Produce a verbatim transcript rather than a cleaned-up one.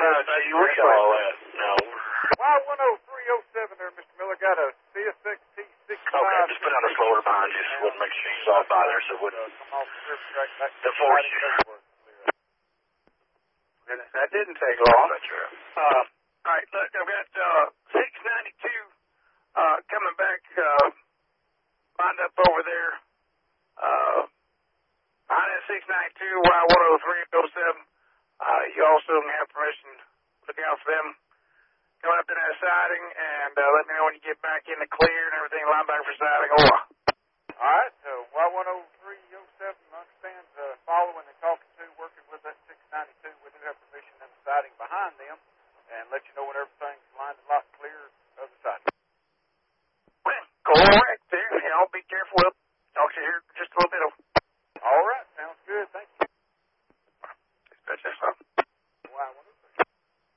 trying to see where y'all at now. Y one oh three oh seven there, Mister Miller. Got a C S X T sixty-five. Okay, just put on the floor behind you. Just wouldn't make sure you saw by there, so it wouldn't divorce you. That didn't take long. That's right. Uh, all right, look, I've got uh, six ninety-two uh, coming back, uh, lined up over there. Uh, behind that six ninety-two, Y one oh three oh seven. Uh, you also have permission to look out for them coming up to that siding, and uh, let me know when you get back in the clear and everything, linebacker for siding. Over. All right, so Y one oh